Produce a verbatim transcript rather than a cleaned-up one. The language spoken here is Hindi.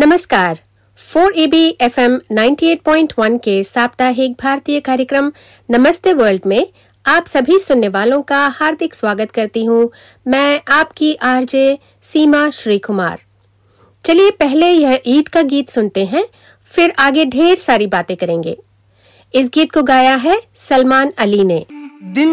नमस्कार। Four A B F M अट्ठानवे पॉइंट एक के साप्ताहिक भारतीय कार्यक्रम नमस्ते वर्ल्ड में आप सभी सुनने वालों का हार्दिक स्वागत करती हूँ। मैं आपकी आरजे सीमा श्री कुमार। चलिए पहले यह ईद का गीत सुनते हैं, फिर आगे ढेर सारी बातें करेंगे। इस गीत को गाया है सलमान अली ने। दिन